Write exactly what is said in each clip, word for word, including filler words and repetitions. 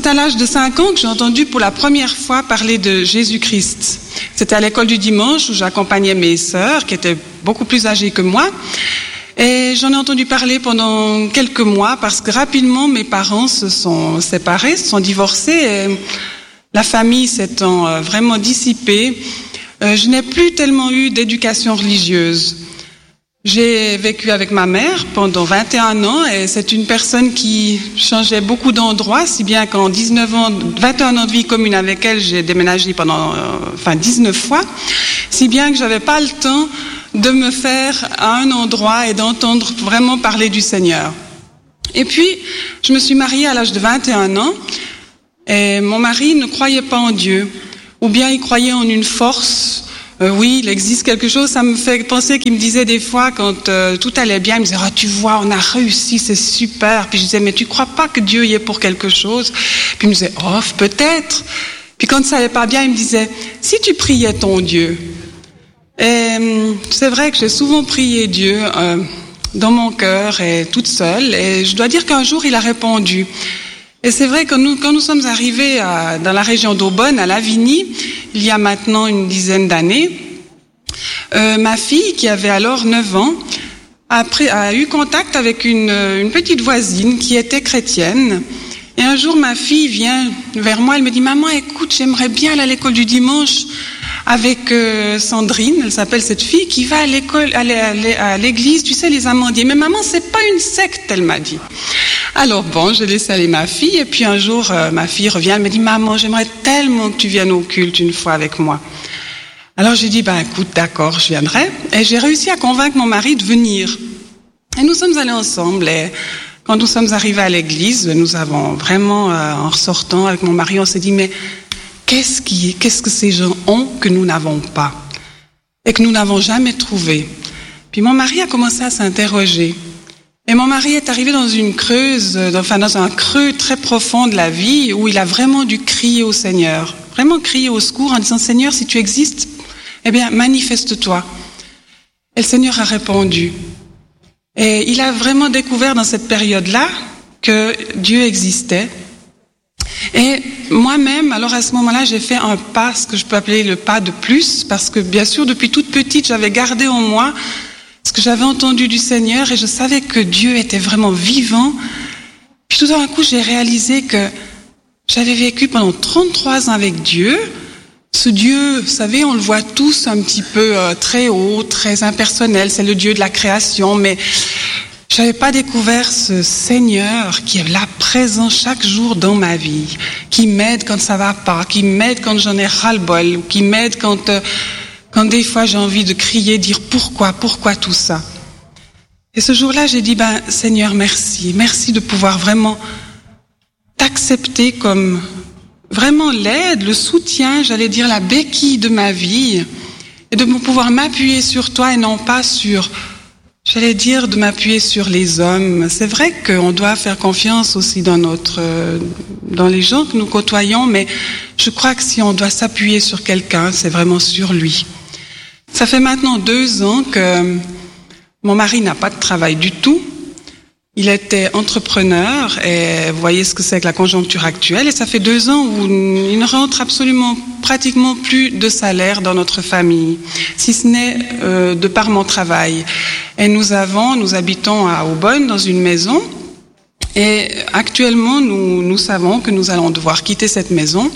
à l'âge de cinq ans que j'ai entendu pour la première fois parler de Jésus-Christ. C'était à l'école du dimanche où j'accompagnais mes sœurs qui étaient beaucoup plus âgées que moi. Et j'en ai entendu parler pendant quelques mois parce que rapidement mes parents se sont séparés, se sont divorcés. Et la famille s'étant vraiment dissipée, je n'ai plus tellement eu d'éducation religieuse. J'ai vécu avec ma mère pendant vingt et un ans et c'est une personne qui changeait beaucoup d'endroits, si bien qu'en dix-neuf ans, vingt et un ans de vie commune avec elle, j'ai déménagé pendant, euh, enfin dix-neuf fois, si bien que j'avais pas le temps de me faire à un endroit et d'entendre vraiment parler du Seigneur. Et puis, je me suis mariée à l'âge de vingt et un ans et mon mari ne croyait pas en Dieu, ou bien il croyait en une force. Euh, oui, il existe quelque chose, ça me fait penser qu'il me disait des fois, quand euh, tout allait bien, il me disait « Ah, tu vois, on a réussi, c'est super ». Puis je disais « Mais tu crois pas que Dieu y est pour quelque chose ?» Puis il me disait « Oh, peut-être ». Puis quand ça allait pas bien, il me disait « Si tu priais ton Dieu ». Et euh, c'est vrai que j'ai souvent prié Dieu euh, dans mon cœur et toute seule. Et je dois dire qu'un jour, il a répondu. Et c'est vrai que nous, quand nous sommes arrivés à, dans la région d'Aubonne, à Lavigny, il y a maintenant une dizaine d'années, euh, ma fille, qui avait alors neuf ans, a, pris, a eu contact avec une, une petite voisine qui était chrétienne. Et un jour, ma fille vient vers moi, elle me dit « Maman, écoute, j'aimerais bien aller à l'école du dimanche avec euh, Sandrine, elle s'appelle cette fille, qui va à l'école, à, à l'église, tu sais, les Amandiers. Mais maman, c'est pas une secte, elle m'a dit. » Alors bon, j'ai laissé aller ma fille, et puis un jour, euh, ma fille revient, elle me dit « Maman, j'aimerais tellement que tu viennes au culte une fois avec moi. » Alors j'ai dit « Ben écoute, d'accord, je viendrai. » Et j'ai réussi à convaincre mon mari de venir. Et nous sommes allés ensemble, et quand nous sommes arrivés à l'église, nous avons vraiment, euh, en ressortant avec mon mari, on s'est dit « Mais qu'est-ce, qui, qu'est-ce que ces gens ont que nous n'avons pas et que nous n'avons jamais trouvé ?» Puis mon mari a commencé à s'interroger. Et mon mari est arrivé dans une creuse, enfin dans un creux très profond de la vie où il a vraiment dû crier au Seigneur, vraiment crier au secours en disant « Seigneur, si tu existes, eh bien manifeste-toi ». Et le Seigneur a répondu. Et il a vraiment découvert dans cette période-là que Dieu existait. Et moi-même, alors à ce moment-là, j'ai fait un pas, ce que je peux appeler le pas de plus, parce que bien sûr, depuis toute petite, j'avais gardé en moi ce que j'avais entendu du Seigneur et je savais que Dieu était vraiment vivant. Puis tout d'un coup, j'ai réalisé que j'avais vécu pendant trente-trois ans avec Dieu. Ce Dieu, vous savez, on le voit tous un petit peu euh, très haut, très impersonnel, c'est le Dieu de la création, mais je n'avais pas découvert ce Seigneur qui est là présent chaque jour dans ma vie, qui m'aide quand ça va pas, qui m'aide quand j'en ai ras-le-bol, qui m'aide quand... Euh, Quand des fois j'ai envie de crier, dire pourquoi, pourquoi tout ça. Et ce jour-là, j'ai dit, ben Seigneur, merci, merci de pouvoir vraiment t'accepter comme vraiment l'aide, le soutien, j'allais dire la béquille de ma vie, et de pouvoir m'appuyer sur toi et non pas sur, j'allais dire, de m'appuyer sur les hommes. C'est vrai qu'on doit faire confiance aussi dans notre, dans les gens que nous côtoyons, mais je crois que si on doit s'appuyer sur quelqu'un, c'est vraiment sur lui. Ça fait maintenant deux ans que mon mari n'a pas de travail du tout. Il était entrepreneur et vous voyez ce que c'est que la conjoncture actuelle. Et ça fait deux ans où il ne rentre absolument, pratiquement plus de salaire dans notre famille, si ce n'est euh, de par mon travail. Et nous avons, nous habitons à Aubonne dans une maison. Et actuellement, nous, nous savons que nous allons devoir quitter cette maison.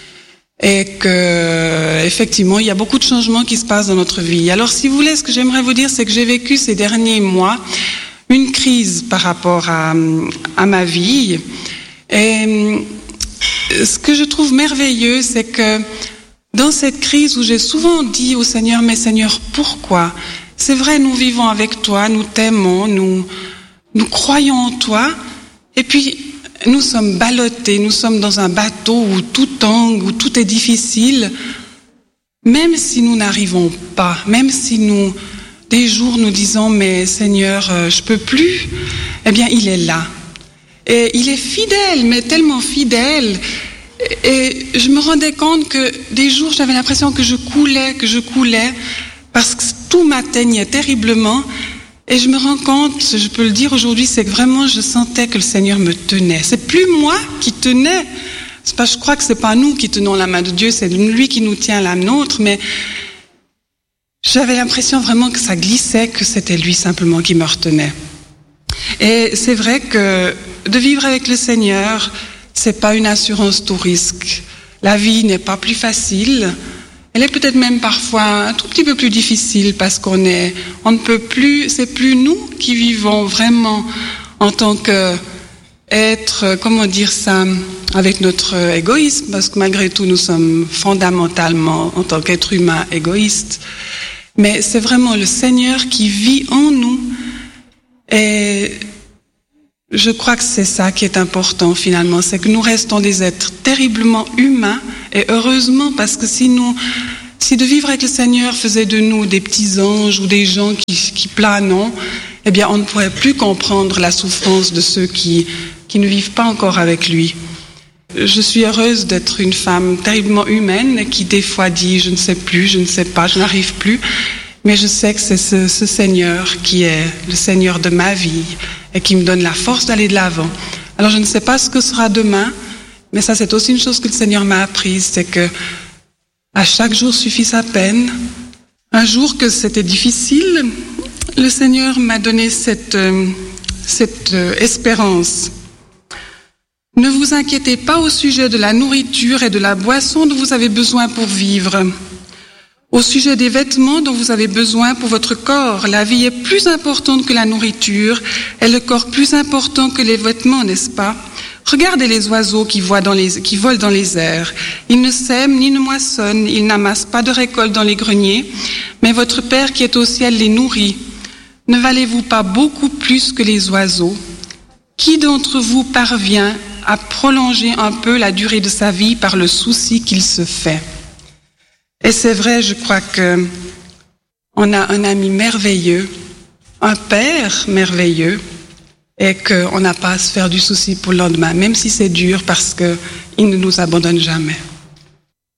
Et que, effectivement, il y a beaucoup de changements qui se passent dans notre vie. Alors, si vous voulez, ce que j'aimerais vous dire, c'est que j'ai vécu ces derniers mois une crise par rapport à, à ma vie. Et ce que je trouve merveilleux, c'est que dans cette crise où j'ai souvent dit au Seigneur, mais Seigneur, pourquoi? C'est vrai, nous vivons avec toi, nous t'aimons, nous, nous croyons en toi. Et puis, nous sommes ballottés, nous sommes dans un bateau où tout tangue, où tout est difficile. Même si nous n'arrivons pas, même si nous, des jours nous disons, mais Seigneur, euh, je peux plus, eh bien, il est là. Et il est fidèle, mais tellement fidèle. Et je me rendais compte que des jours, j'avais l'impression que je coulais, que je coulais, parce que tout m'atteignait terriblement. Et je me rends compte, je peux le dire aujourd'hui, c'est que vraiment je sentais que le Seigneur me tenait. C'est plus moi qui tenais c'est pas, je crois que c'est pas nous qui tenons la main de Dieu, c'est lui qui nous tient la nôtre, mais j'avais l'impression vraiment que ça glissait, que c'était lui simplement qui me retenait. Et c'est vrai que de vivre avec le Seigneur, c'est pas une assurance tout risque. La vie n'est pas plus facile. Elle est peut-être même parfois un tout petit peu plus difficile parce qu'on est, on ne peut plus, c'est plus nous qui vivons vraiment en tant qu'être, comment dire ça, avec notre égoïsme, parce que malgré tout nous sommes fondamentalement en tant qu'être humain égoïstes. Mais c'est vraiment le Seigneur qui vit en nous. Et je crois que c'est ça qui est important finalement, c'est que nous restons des êtres terriblement humains et heureusement parce que si nous, si de vivre avec le Seigneur faisait de nous des petits anges ou des gens qui, qui planent, eh bien on ne pourrait plus comprendre la souffrance de ceux qui, qui ne vivent pas encore avec lui. Je suis heureuse d'être une femme terriblement humaine qui des fois dit je ne sais plus, je ne sais pas, je n'arrive plus, mais je sais que c'est ce, ce Seigneur qui est le Seigneur de ma vie et qui me donne la force d'aller de l'avant. Alors je ne sais pas ce que sera demain, mais ça c'est aussi une chose que le Seigneur m'a apprise, c'est que à chaque jour suffit sa peine. Un jour que c'était difficile, le Seigneur m'a donné cette, euh, cette euh, espérance. Ne vous inquiétez pas au sujet de la nourriture et de la boisson dont vous avez besoin pour vivre. Au sujet des vêtements dont vous avez besoin pour votre corps, la vie est plus importante que la nourriture et le corps plus important que les vêtements, n'est-ce pas? Regardez les oiseaux qui, voient dans les, qui volent dans les airs. Ils ne sèment ni ne moissonnent, ils n'amassent pas de récolte dans les greniers, mais votre Père qui est au ciel les nourrit. Ne valez-vous pas beaucoup plus que les oiseaux? Qui d'entre vous parvient à prolonger un peu la durée de sa vie par le souci qu'il se fait? Et c'est vrai, je crois que on a un ami merveilleux, un père merveilleux, et qu'on n'a pas à se faire du souci pour le lendemain, même si c'est dur parce qu'il ne nous abandonne jamais.